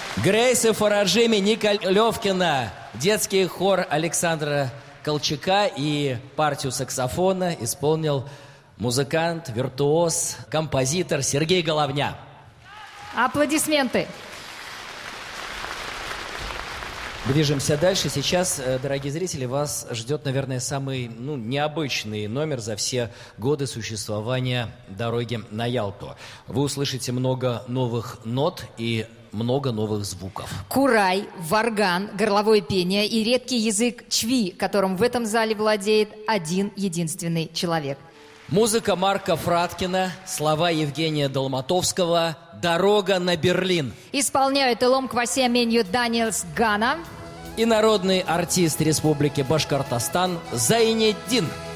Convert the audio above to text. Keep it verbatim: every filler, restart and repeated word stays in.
Грейс и Фараджими, Ника Левкина, детский хор Александра Колчака и партию саксофона исполнил музыкант, виртуоз, композитор Сергей Головня. Аплодисменты. Движемся дальше. Сейчас, дорогие зрители, вас ждет, наверное, самый ну, необычный номер за все годы существования «Дороги на Ялту». Вы услышите много новых нот и много новых звуков. Курай, варган, горловое пение и редкий язык чви, которым в этом зале владеет один единственный человек. Музыка Марка Фраткина, слова Евгения Долматовского «Дорога на Берлин». Исполняют Элом Квасиаменью Даниэлс Гана и народный артист Республики Башкортостан Зайнеддин.